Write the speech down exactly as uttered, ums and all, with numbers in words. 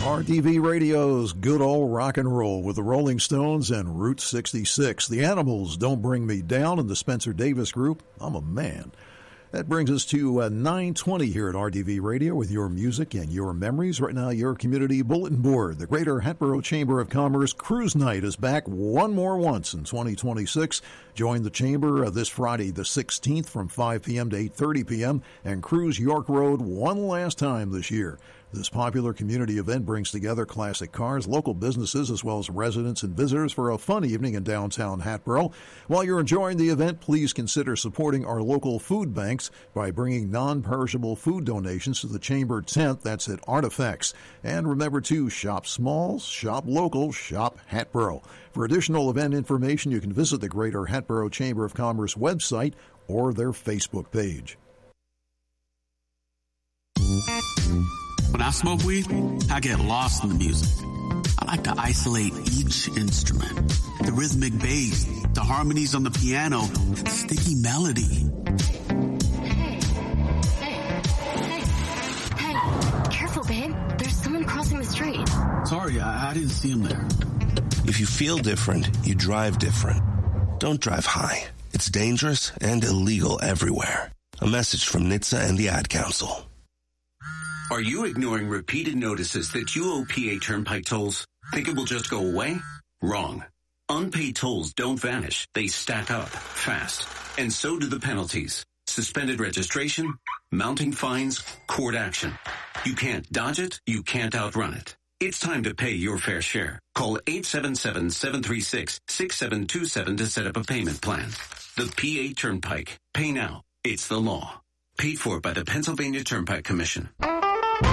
R D V Radio's good old rock and roll with the Rolling Stones and Route sixty-six. The Animals, Don't Bring Me Down, and the Spencer Davis Group, I'm a Man. That brings us to uh, nine twenty here at R D V Radio with your music and your memories. Right now, your community bulletin board. The Greater Hatboro Chamber of Commerce Cruise Night is back one more once in twenty twenty-six. Join the Chamber uh, this Friday the sixteenth from five p.m. to eight thirty p.m. and cruise York Road one last time this year. This popular community event brings together classic cars, local businesses, as well as residents and visitors for a fun evening in downtown Hatboro. While you're enjoying the event, please consider supporting our local food banks by bringing non-perishable food donations to the Chamber tent. That's at Artifacts. And remember to shop small, shop local, shop Hatboro. For additional event information, you can visit the Greater Hatboro Chamber of Commerce website or their Facebook page. When I smoke weed, I get lost in the music. I like to isolate each instrument. The rhythmic bass, the harmonies on the piano, the sticky melody. Hey, hey, hey, hey, careful, babe. There's someone crossing the street. Sorry, I, I didn't see him there. If you feel different, you drive different. Don't drive high. It's dangerous and illegal everywhere. A message from N H T S A and the Ad Council. Are you ignoring repeated notices that you owe P A Turnpike tolls? Think it will just go away? Wrong. Unpaid tolls don't vanish. They stack up fast. And so do the penalties. Suspended registration, mounting fines, court action. You can't dodge it. You can't outrun it. It's time to pay your fair share. Call eight seven seven, seven three six, six seven two seven to set up a payment plan. The P A Turnpike. Pay now. It's the law. Paid for by the Pennsylvania Turnpike Commission.